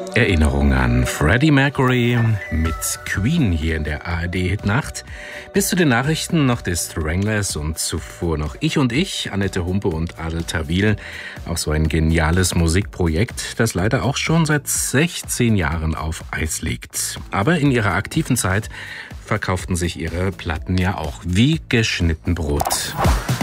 Erinnerung an Freddie Mercury mit Queen hier in der ARD-Hitnacht. Bis zu den Nachrichten noch die Stranglers und zuvor noch Ich und Ich, Annette Humpe und Adel Tawil. Auch so ein geniales Musikprojekt, das leider auch schon seit 16 Jahren auf Eis liegt. Aber in ihrer aktiven Zeit verkauften sich ihre Platten ja auch wie geschnitten Brot.